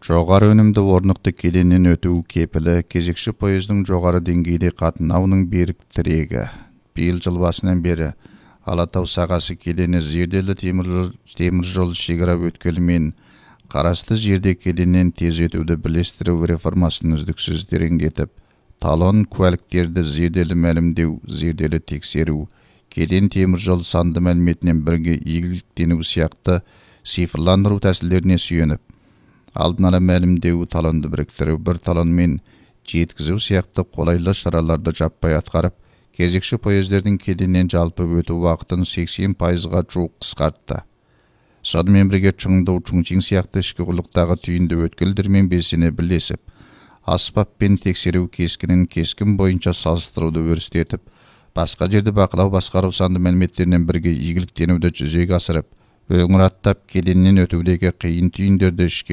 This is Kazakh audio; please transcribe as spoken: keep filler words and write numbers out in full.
Жоғары өнімді орнықты кеденнен өту кепілі кезекші пойыздың жоғары деңгейде қатынауының берік тірегі. Биыл жыл басынан бері Алатау сағасы кедені зерделі темір жол шекара өткелімен қарасты жерде кеденнен тез өтуді білестіру реформасын үздіксіз тереңдетіп, талон куәліктерді зерделі мәлімдеу, зерделі тексеру, кеден темір жол санды мәліметінен бірге игіліктену сияқты цифрландыру тәсілдеріне сүйеніп, алдын ала мәлімдеу, талонды біріктіру, бір талонмен жеткізу сияқты қолайлы шараларды жаппай атқарып, кезекші пойыздардың кеденнен жалпы өту уақытын сексен пайызға жуық қысқартты. Сонымен бірге Чыңдау, Чунчин сияқты ішкі құрлықтағы түйінді өткелдермен белсене бірлесіп, аспаппен тексеру кескінін кескін бойынша салыстыруды өрістетіп, басқа жерді бақылау басқару санды мәліметтерінен бірге игіліктенуді жүзеге асырып, өңір аттап кеденнен өтудегі қиын түйіндерді ішке